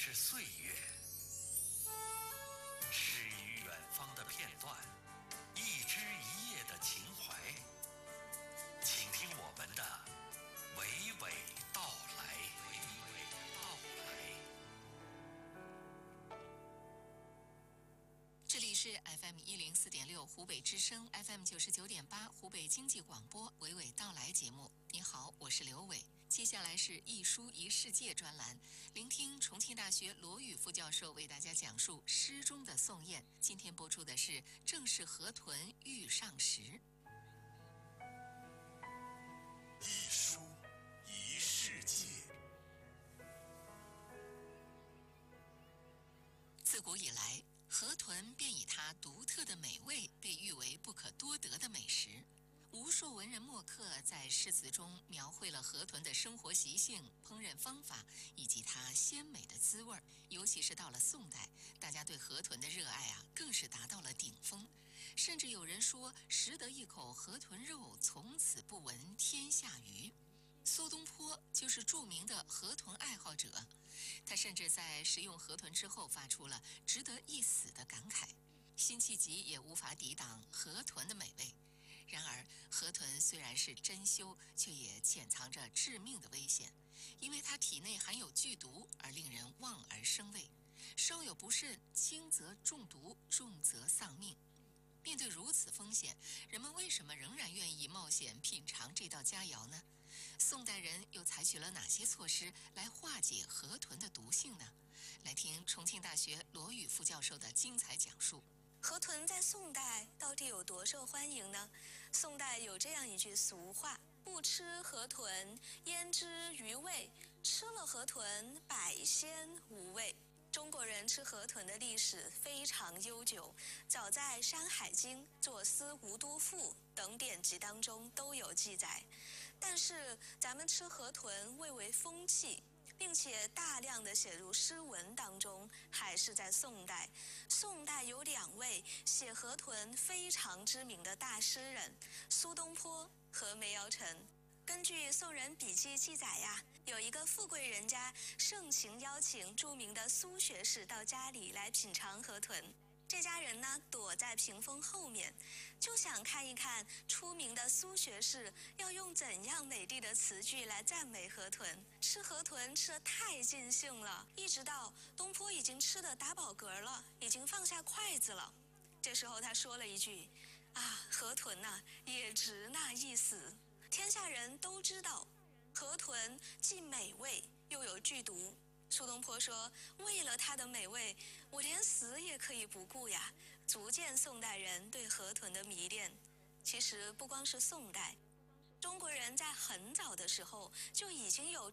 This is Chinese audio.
是岁月，诗与远方的片段，一枝一叶的情怀。请听我们的娓娓道来。 这里是 FM 104.6湖北之声 FM 99.8湖北经济广播娓娓道来节目。你好，我是刘伟。接下来是一书一世界专栏，聆听重庆大学罗宇副教授为大家讲述诗中的宋谚。今天播出的是正是河豚欲上时。 一书一世界。 自古以来，河豚便以它独特的美味被誉为不可多得的美食。无数文人墨客在诗词中描绘了河豚的生活习性、烹饪方法以及它鲜美的滋味。尤其是到了宋代，大家对河豚的热爱更是达到了顶峰。甚至有人说，食得一口河豚肉，从此不闻天下鱼。苏东坡就是著名的河豚爱好者，他甚至在食用河豚之后发出了值得一死的感慨，辛弃疾也无法抵挡河豚的美味。然而，河豚虽然是珍馐，却也潜藏着致命的危险，因为它体内含有剧毒，而令人望而生畏。稍有不慎，轻则中毒，重则丧命。面对如此风险，人们为什么仍然愿意冒险品尝这道佳肴呢？宋代人又采取了哪些措施来化解河豚的毒性呢？来听重庆大学罗宇副教授的精彩讲述。 河豚在宋代到底有多受欢迎呢？宋代有这样一句俗话：不吃河豚，焉知鱼味？吃了河豚，百鲜无味。中国人吃河豚的历史非常悠久，早在《山海经》《左思吴都赋》等典籍当中都有记载。但是咱们吃河豚蔚为风气，并且大量的写入诗文当中，还是在宋代。宋代有2位写河豚非常知名的大诗人，苏东坡和梅尧臣。根据宋人笔记记载有一个富贵人家盛情邀请著名的苏学士到家里来品尝河豚。这家人呢，躲在屏风后面，就想看一看出名的苏学士要用怎样美丽的词句来赞美河豚。吃河豚吃得太尽兴了，一直到东坡已经吃得打饱嗝了，已经放下筷子了。这时候他说了一句：河豚也值那一死。天下人都知道，河豚既美味又有剧毒。苏东坡说，为了它的美味，我连死也可以不顾呀，足见宋代人对河豚的迷恋。其实不光是宋代，中国人在很早的时候就已经有